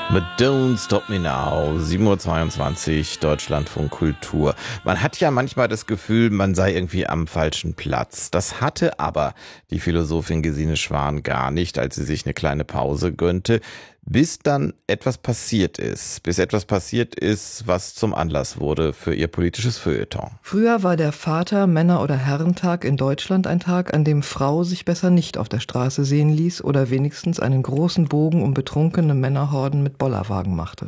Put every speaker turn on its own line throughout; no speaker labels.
Mit Don't Stop Me Now, 7:22 Uhr, Deutschlandfunk Kultur. Man hat ja manchmal das Gefühl, man sei irgendwie am falschen Platz. Das hatte aber die Philosophin Gesine Schwan gar nicht, als sie sich eine kleine Pause gönnte, bis dann etwas passiert ist. Bis etwas passiert ist, was zum Anlass wurde für ihr politisches Feuilleton.
Früher war der Vater-, Männer- oder Herrentag in Deutschland ein Tag, an dem Frau sich besser nicht auf der Straße sehen ließ oder wenigstens einen großen Bogen um betrunkene Männerhorden mit Bollerwagen machte.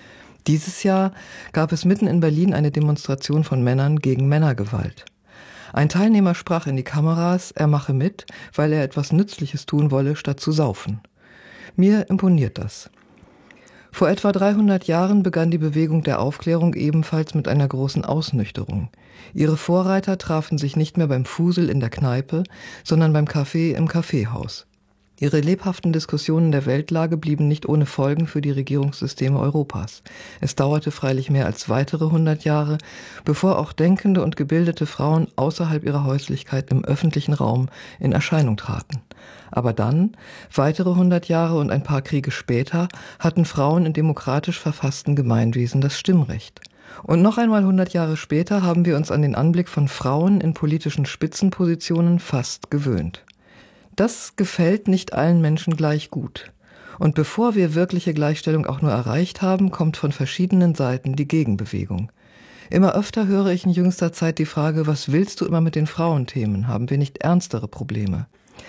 Dieses Jahr gab es mitten in Berlin eine Demonstration von Männern gegen Männergewalt. Ein Teilnehmer sprach in die Kameras, er mache mit, weil er etwas Nützliches tun wolle, statt zu saufen. Mir imponiert das. Vor etwa 300 Jahren begann die Bewegung der Aufklärung ebenfalls mit einer großen Ausnüchterung. Ihre Vorreiter trafen sich nicht mehr beim Fusel in der Kneipe, sondern beim Kaffee im Kaffeehaus. Ihre lebhaften Diskussionen der Weltlage blieben nicht ohne Folgen für die Regierungssysteme Europas. Es dauerte freilich mehr als weitere 100 Jahre, bevor auch denkende und gebildete Frauen außerhalb ihrer Häuslichkeit im öffentlichen Raum in Erscheinung traten. Aber dann, weitere 100 Jahre und ein paar Kriege später, hatten Frauen in demokratisch verfassten Gemeinwesen das Stimmrecht. Und noch einmal 100 Jahre später haben wir uns an den Anblick von Frauen in politischen Spitzenpositionen fast gewöhnt. Das gefällt nicht allen Menschen gleich gut. Und bevor wir wirkliche Gleichstellung auch nur erreicht haben, kommt von verschiedenen Seiten die Gegenbewegung. Immer öfter höre ich in jüngster Zeit die Frage, was willst du immer mit den Frauenthemen? Haben wir nicht ernstere Probleme?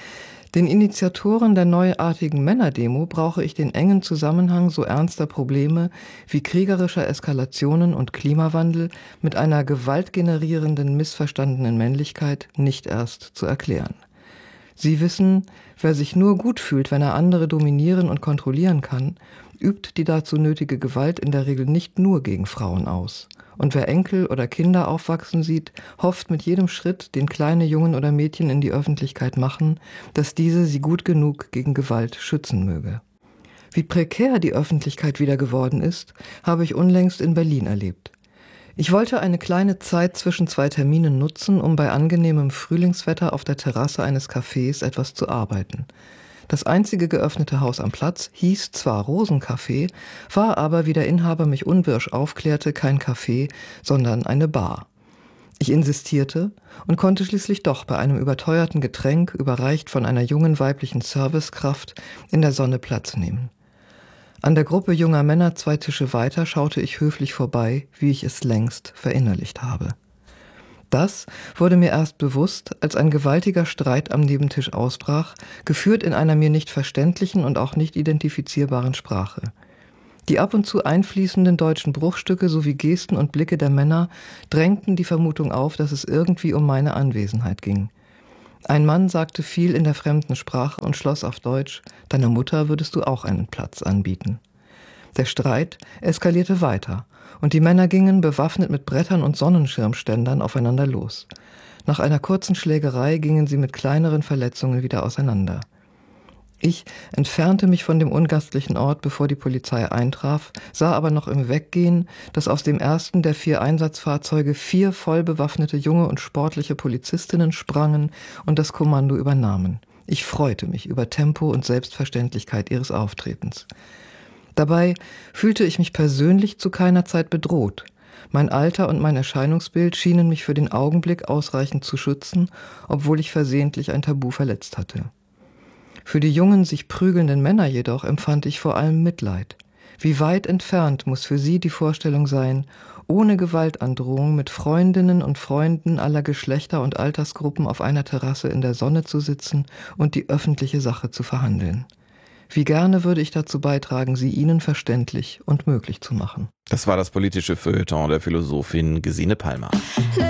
Den Initiatoren der neuartigen Männerdemo brauche ich den engen Zusammenhang so ernster Probleme wie kriegerischer Eskalationen und Klimawandel mit einer gewaltgenerierenden, missverstandenen Männlichkeit nicht erst zu erklären. Sie wissen, wer sich nur gut fühlt, wenn er andere dominieren und kontrollieren kann, übt die dazu nötige Gewalt in der Regel nicht nur gegen Frauen aus. Und wer Enkel oder Kinder aufwachsen sieht, hofft mit jedem Schritt, den kleine Jungen oder Mädchen in die Öffentlichkeit machen, dass diese sie gut genug gegen Gewalt schützen möge. Wie prekär die Öffentlichkeit wieder geworden ist, habe ich unlängst in Berlin erlebt. Ich wollte eine kleine Zeit zwischen zwei Terminen nutzen, um bei angenehmem Frühlingswetter auf der Terrasse eines Cafés etwas zu arbeiten. Das einzige geöffnete Haus am Platz hieß zwar Rosencafé, war aber, wie der Inhaber mich unwirsch aufklärte, kein Café, sondern eine Bar. Ich insistierte und konnte schließlich doch bei einem überteuerten Getränk, überreicht von einer jungen weiblichen Servicekraft, in der Sonne Platz nehmen. An der Gruppe junger Männer 2 Tische weiter schaute ich höflich vorbei, wie ich es längst verinnerlicht habe. Das wurde mir erst bewusst, als ein gewaltiger Streit am Nebentisch ausbrach, geführt in einer mir nicht verständlichen und auch nicht identifizierbaren Sprache. Die ab und zu einfließenden deutschen Bruchstücke sowie Gesten und Blicke der Männer drängten die Vermutung auf, dass es irgendwie um meine Anwesenheit ging. Ein Mann sagte viel in der fremden Sprache und schloss auf Deutsch: Deiner Mutter würdest du auch einen Platz anbieten. Der Streit eskalierte weiter und die Männer gingen, bewaffnet mit Brettern und Sonnenschirmständern, aufeinander los. Nach einer kurzen Schlägerei gingen sie mit kleineren Verletzungen wieder auseinander. Ich entfernte mich von dem ungastlichen Ort, bevor die Polizei eintraf, sah aber noch im Weggehen, dass aus dem ersten der 4 Einsatzfahrzeuge 4 vollbewaffnete junge und sportliche Polizistinnen sprangen und das Kommando übernahmen. Ich freute mich über Tempo und Selbstverständlichkeit ihres Auftretens. Dabei fühlte ich mich persönlich zu keiner Zeit bedroht. Mein Alter und mein Erscheinungsbild schienen mich für den Augenblick ausreichend zu schützen, obwohl ich versehentlich ein Tabu verletzt hatte. Für die jungen, sich prügelnden Männer jedoch empfand ich vor allem Mitleid. Wie weit entfernt muss für sie die Vorstellung sein, ohne Gewaltandrohung mit Freundinnen und Freunden aller Geschlechter und Altersgruppen auf einer Terrasse in der Sonne zu sitzen und die öffentliche Sache zu verhandeln. Wie gerne würde ich dazu beitragen, sie ihnen verständlich und möglich zu machen.
Das war das politische Feuilleton der Philosophin Gesine Palmer.